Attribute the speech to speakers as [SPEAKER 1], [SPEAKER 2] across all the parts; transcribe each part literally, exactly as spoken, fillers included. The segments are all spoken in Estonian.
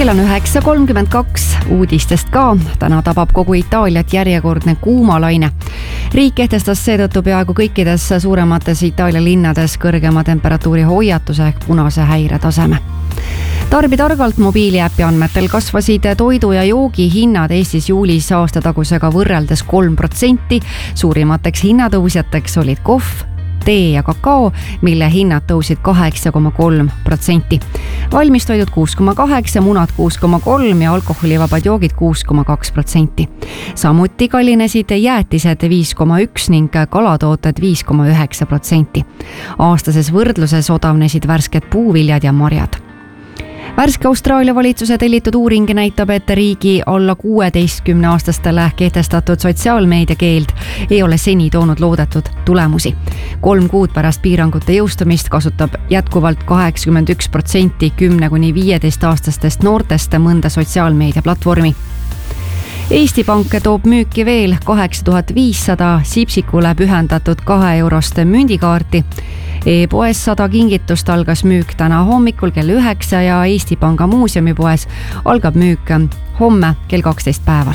[SPEAKER 1] Kell on üheksa kolmkümmend kaks, uudistest ka. Täna tabab kogu Itaaliat järjekordne kuumalaine. Riik kehtestas seetõttu peaaegu kõikides suuremates Itaalia linnades kõrgema temperatuuri hoiatuse ehk punase häire taseme. Tarbi targalt mobiiliäpi andmetel kasvasid toidu ja joogi hinnad Eestis juulis aastatagusega võrreldes kolm protsenti. Suurimateks hinnatõusjateks olid kohv, tee ja kakao, mille hinnad tõusid kaheksa koma kolm protsenti. Valmistoidud kuus koma kaheksa, munad kuus koma kolm ja alkoholivabad joogid kuus koma kaks protsenti. Samuti kallinesid jäätised viis koma üks ning kalatooted viis koma üheksa protsenti. Aastases võrdluses odavnesid värsked puuviljad ja marjad. Värske Austraalia valitsuse tellitud uuring näitab, et riigi alla kuueteistkümne aastastele kehtestatud sotsiaalmeedia keeld ei ole seni toonud loodetud tulemusi. Kolm kuud pärast piirangute jõustumist kasutab jätkuvalt kaheksakümmend üks protsenti kümne kuni viieteist aastastest noortest mõnda sotsiaalmeedia platvormi. Eesti Pank toob müüki veel kaheksa tuhat viissada Sipsikule pühendatud kahe euroste mündikaarti. E-poes sada kingitust algas müük täna hommikul kell üheksa ja Eesti Panga muuseumipoes algab müük homme kell kaksteist päeval.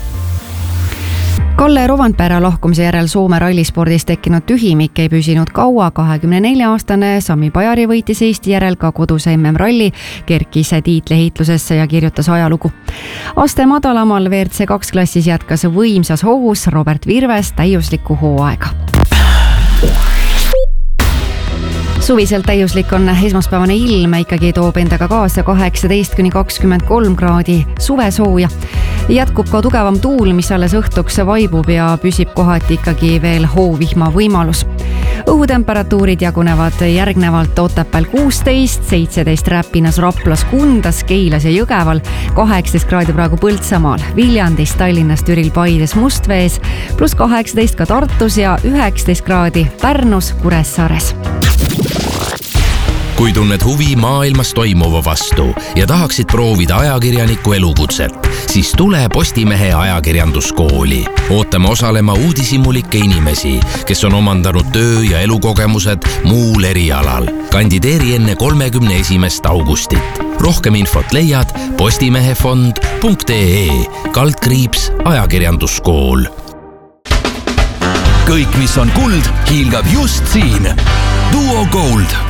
[SPEAKER 1] Kalle Rovandpere lahkumise järel Soome rallispordis tekkinud tühimik ei püsinud kaua. kahekümne nelja aastane Sami Pajari võitis Eesti järel ka koduse M M ralli, kerkis tiitliheitlusesse ja kirjutas ajalugu. Aste madalamal V R C kaks klassis jätkas võimsas hoos Robert Virves täiuslikku hooaega. Suviselt täiuslik on esmaspäevane ilm, ikkagi toob endaga kaasa kaheksateist kuni kakskümmend kolm kraadi suvesooja. Jätkub ka tugevam tuul, mis alles õhtuks vaibub ja püsib kohati ikkagi veel hoovihma võimalus. Õhutemperatuurid jagunevad järgnevalt Otepääl kuusteist, seitseteist Räpinas, Raplas, Kundas, Keilas ja Jõgeval, kaheksateist kraadi praegu Põltsamaal, Viljandis, Tallinnas, Türil, Paides, Mustvees, pluss kaheksateist ka Tartus ja üheksateist kraadi Pärnus, Kuressaares.
[SPEAKER 2] Kui tunned huvi maailmas toimuva vastu ja tahaksid proovida ajakirjaniku elukutset, siis tule Postimehe ajakirjanduskooli. Ootame osalema uudishimulikke inimesi, kes on omandanud töö- ja elukogemused muul erialal. Kandideeri enne kolmekümne esimest augustit. Rohkem infot leiad postimehefond punkt ee kaldkriips ajakirjanduskool. Kõik, mis on kuld, hiilgab just siin. Duo Gold.